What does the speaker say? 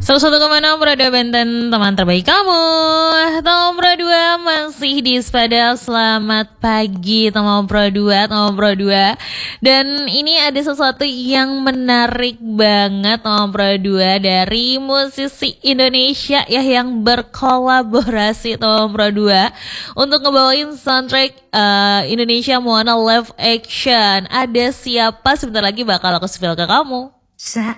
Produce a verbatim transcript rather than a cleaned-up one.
seratus satu koma enam Radio Banten, teman terbaik kamu. Teman Pro dua masih di Sepada. Selamat pagi teman Pro dua, teman Pro dua. Dan ini ada sesuatu yang menarik banget teman Pro dua dari musisi Indonesia ya, yang berkolaborasi teman Pro dua untuk ngebawain soundtrack uh, Indonesia Moana Live Action. Ada siapa? Sebentar lagi bakal aku spill ke kamu. Saat